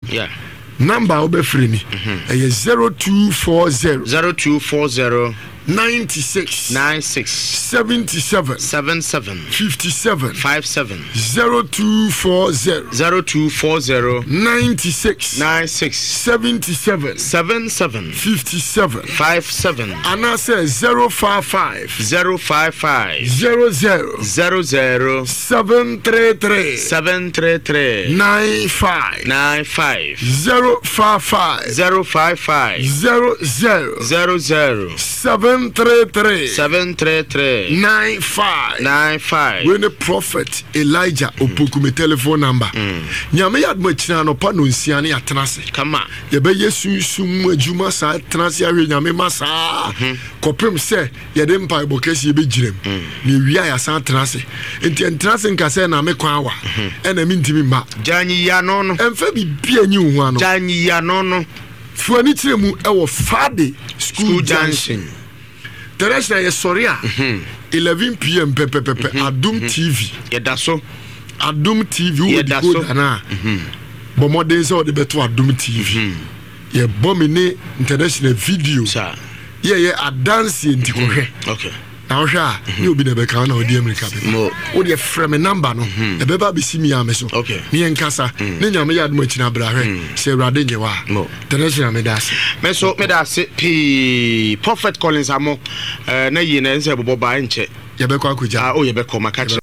Yeah. Number obe free ni. 0240 96 77 57 0240 96 77 57 and I say 055 00 733 95 055 00 733 95 when the prophet Elijah opokume telephone number nyame yadmo china no pa no nsiane atenase kama ye be yesu sum adwuma sa atenase awe nyame masa kopem se ye de mpa ibokesi ye be girem ni wia ya san atenase enti atenase nka se na me kwan awa ena mi ntimi ma janyi ya no no emfa bi bia nyi hu ano janyi ya no no fuani tiremu ewo Fade school junction Teresa ye soria 11 p.m. pepe Adum TV yedaso Adum TV wo di go na bomode se o de beto Adum TV ye bomine international video ye a dance ntiko hwe okay now sha you be the can na odi America people wo de frame number no e be ba be simi ameso okay me nkasa ne nyame ya adum akina bra hwe se urade nyewa international medase meso medase Prophet Collins amo na yi na nse bobo ba nche ye be kwa kuja o ye be ko maka che